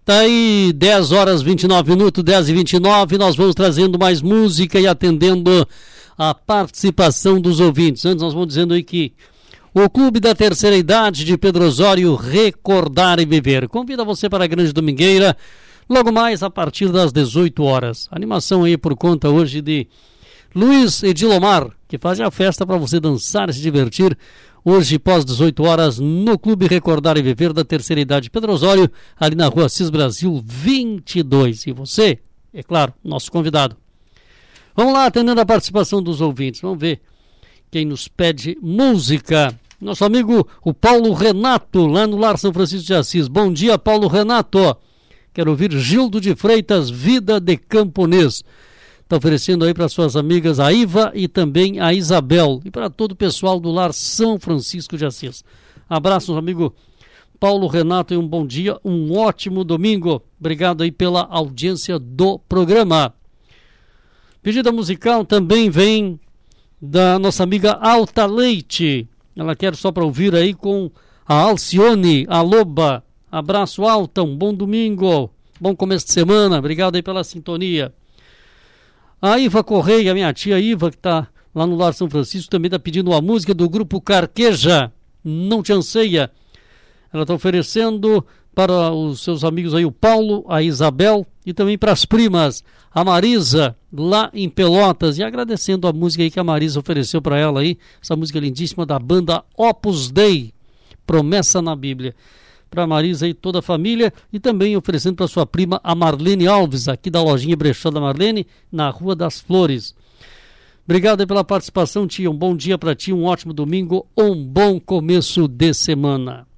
Tá aí 10 horas 29 minutos, 10 e 29, nós vamos trazendo mais música e atendendo a participação dos ouvintes. Antes nós vamos dizendo aí que o Clube da Terceira Idade de Pedro Osório, Recordar e Viver, convida você para a Grande Domingueira, logo mais a partir das 18 horas. Animação aí por conta hoje de Luiz Edilomar, que faz a festa para você dançar e se divertir. Hoje, pós 18 horas, no Clube Recordar e Viver da Terceira Idade Pedro Osório, ali na rua Assis Brasil 22. E você, é claro, nosso convidado. Vamos lá, atendendo a participação dos ouvintes. Vamos ver quem nos pede música. Nosso amigo, o Paulo Renato, lá no Lar São Francisco de Assis. Bom dia, Paulo Renato. Quero ouvir Gildo de Freitas, Vida de Camponês. Está oferecendo aí para suas amigas a Iva e também a Isabel. E para todo o pessoal do Lar São Francisco de Assis. Abraços, amigo Paulo Renato, e um bom dia, um ótimo domingo. Obrigado aí pela audiência do programa. Pedida musical também vem da nossa amiga Alta Leite. Ela quer só para ouvir aí com a Alcione, a Loba. Abraço, Alta, um bom domingo, bom começo de semana. Obrigado aí pela sintonia. A Iva Correia, minha tia Iva, que está lá no Lar São Francisco, também está pedindo uma música do grupo Carqueja, Não Te Anseia. Ela está oferecendo para os seus amigos aí, o Paulo, a Isabel, e também para as primas, a Marisa, lá em Pelotas, e agradecendo a música aí que a Marisa ofereceu para ela aí, essa música lindíssima da banda Opus Dei, Promessa na Bíblia. Para a Marisa e toda a família, e também oferecendo para sua prima, a Marlene Alves, aqui da lojinha Brechó da Marlene, na Rua das Flores. Obrigado aí pela participação, tia. Um bom dia para ti, um ótimo domingo, um bom começo de semana.